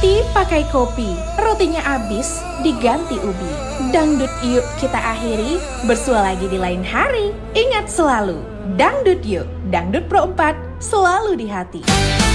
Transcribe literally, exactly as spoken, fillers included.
Roti pakai kopi, rotinya abis diganti ubi. Dangdut yuk kita akhiri, bersua lagi di lain hari. Ingat selalu, dangdut yuk, Dangdut Pro empat selalu di hati.